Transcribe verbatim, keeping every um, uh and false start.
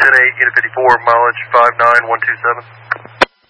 ten eight, unit fifty-four, mileage five nine one two seven.